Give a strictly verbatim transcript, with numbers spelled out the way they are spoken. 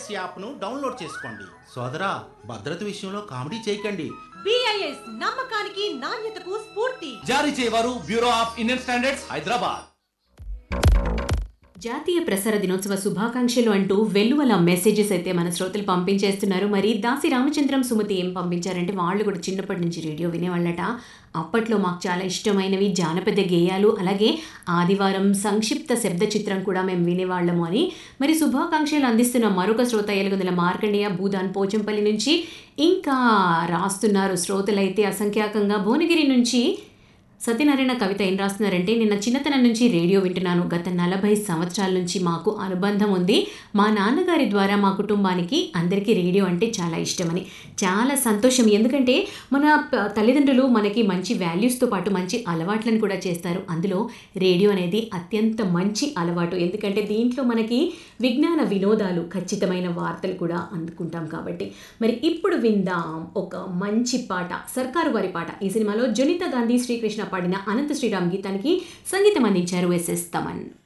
BIS యాప్ను download చేసుకోండి. సోదరా, భద్రత విషయంలో కామెడీ చేయకండి. బిఐఎస్ నమ్మకానికి నాణ్యతకు స్ఫూర్తి. జారీ చేయవారు bureau of Indian standards, Hyderabad. జాతీయ ప్రసార దినోత్సవ శుభాకాంక్షలు అంటూ వెల్లువల మెసేజెస్ అయితే మన శ్రోతలు పంపించేస్తున్నారు. మరి దాసి రామచంద్రం సుమతి ఏం పంపించారంటే వాళ్ళు కూడా చిన్నప్పటి నుంచి రేడియో వినేవాళ్ళట. అప్పట్లో మాకు చాలా ఇష్టమైనవి జానపద గేయాలు, అలాగే ఆదివారం సంక్షిప్త శబ్ద చిత్రం కూడా మేము వినేవాళ్ళము అని. మరి శుభాకాంక్షలు అందిస్తున్న మరొక శ్రోత ఎలుగుందల మార్కండేయ భూదాన్ పోచంపల్లి నుంచి ఇంకా రాస్తున్నారు శ్రోతలైతే అసంఖ్యాకంగా. భువనగిరి నుంచి సత్యనారాయణ కవిత ఏం రాస్తున్నారంటే, నిన్న చిన్నతనం నుంచి రేడియో వింటున్నాను. గత నలభై సంవత్సరాల నుంచి మాకు అనుబంధం ఉంది. మా నాన్నగారి ద్వారా మా కుటుంబానికి అందరికీ రేడియో అంటే చాలా ఇష్టమని. చాలా సంతోషం. ఎందుకంటే మన తల్లిదండ్రులు మనకి మంచి వాల్యూస్తో పాటు మంచి అలవాట్లను కూడా చేస్తారు. అందులో రేడియో అనేది అత్యంత మంచి అలవాటు. ఎందుకంటే దీంట్లో మనకి విజ్ఞాన వినోదాలు, ఖచ్చితమైన వార్తలు కూడా అందుకుంటాం కాబట్టి. మరి ఇప్పుడు విందాం ఒక మంచి పాట, సర్కారు వారి పాట. ఈ సినిమాలో జనిత గాంధీ శ్రీకృష్ణ పాడిన అనంత శ్రీరామ్ గీతానికి సంగీతం అందించారు ఎస్ఎస్ తమన్.